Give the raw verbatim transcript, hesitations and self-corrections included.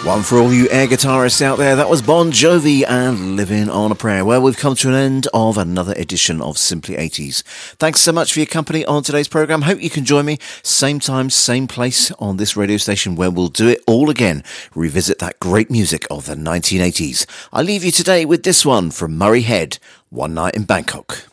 One for all you air guitarists out there, that was Bon Jovi and Living on a Prayer. Well, we've come to an end of another edition of Simply eighties. Thanks so much for your company on today's programme. Hope you can join me same time, same place on this radio station where we'll do it all again. Revisit that great music of the nineteen eighties. I leave you today with this one from Murray Head, One Night in Bangkok.